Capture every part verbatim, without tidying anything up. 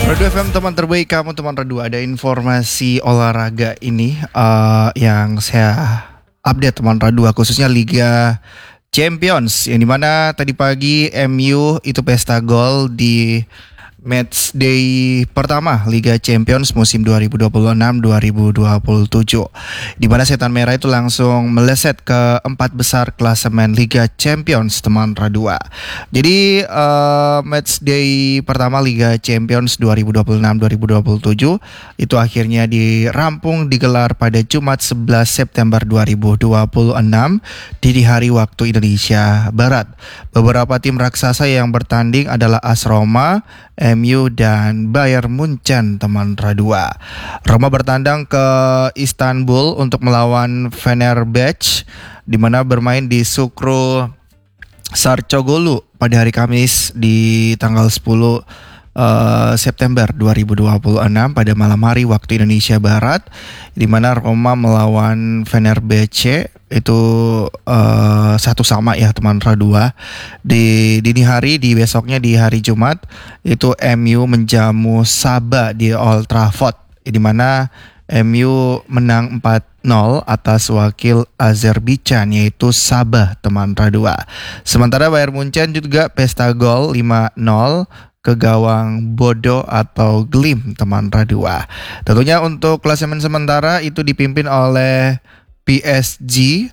Radu F M teman terbaik kamu teman Radu. Ada informasi olahraga ini uh, yang saya update teman Radu, khususnya Liga Champions, yang dimana tadi pagi M U itu pesta gol di match day pertama Liga Champions musim dua ribu dua puluh enam dua ribu dua puluh tujuh, di mana Setan Merah itu langsung meleset ke empat besar klasemen Liga Champions teman Radua. Jadi uh, match day pertama Liga Champions dua ribu dua puluh enam dua ribu dua puluh tujuh itu akhirnya dirampung digelar pada Jumat sebelas September dua ribu dua puluh enam di hari waktu Indonesia Barat. Beberapa tim raksasa yang bertanding adalah AS Roma, M U dan Bayern Munchen teman Radua. Roma bertandang ke Istanbul untuk melawan Fenerbahce, di mana bermain di Sukro Sarcoglu pada hari Kamis di tanggal sepuluh Uh, September dua ribu dua puluh enam pada malam hari waktu Indonesia Barat, di mana Roma melawan Fenerbahce itu uh, satu sama ya teman Radua. Di dini hari di besoknya di hari Jumat itu M U menjamu Sabah di Old Trafford, di mana M U menang empat nol atas wakil Azerbaijan yaitu Sabah teman Radua. Sementara Bayern Munchen juga pesta gol lima nol ke gawang Bodo atau Glim teman Radua. Tentunya untuk klasemen sementara itu dipimpin oleh P S G,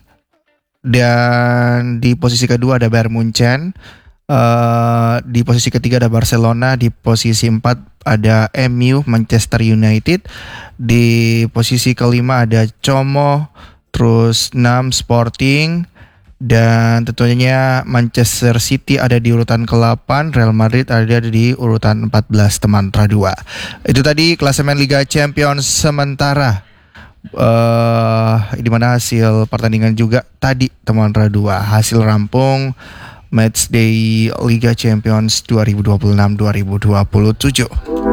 dan di posisi kedua ada Bayern Munchen, uh, di posisi ketiga ada Barcelona, di posisi empat ada M U Manchester United, di posisi kelima ada Como, terus enam Sporting, dan tentunya Manchester City ada di urutan ke delapan, Real Madrid ada di urutan empat belas teman Radua. Itu tadi klasemen Liga Champions sementara, uh, di mana hasil pertandingan juga tadi teman Radua, hasil rampung match day Liga Champions dua ribu dua puluh enam dua ribu dua puluh tujuh.